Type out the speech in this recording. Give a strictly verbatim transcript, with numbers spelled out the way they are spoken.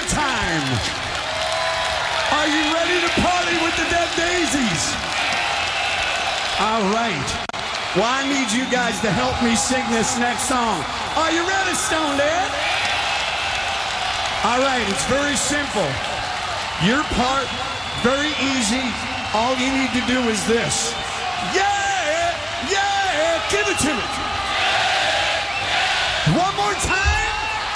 time. Are you ready to party with the Dead Daisies? All right. Well, I need you guys to help me sing this next song. Are you ready, Stone Dead? All right, it's very simple. Your part, very easy. All you need to do is this. Yeah, yeah, give it to me. One more time.